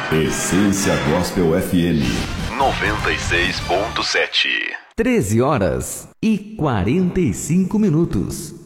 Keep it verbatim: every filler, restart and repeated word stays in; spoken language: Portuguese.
Essência Gospel F M noventa e seis ponto sete. treze horas e quarenta e cinco minutos.